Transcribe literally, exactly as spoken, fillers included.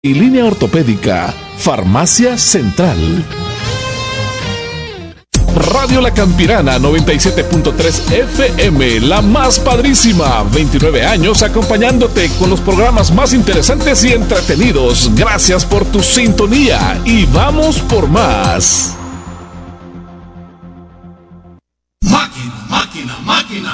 y línea ortopédica, Farmacia Central. Radio La Campirana noventa y siete punto tres F M, la más padrísima, veintinueve años acompañándote con los programas más interesantes y entretenidos. Gracias por tu sintonía y vamos por más. Máquina, máquina, máquina.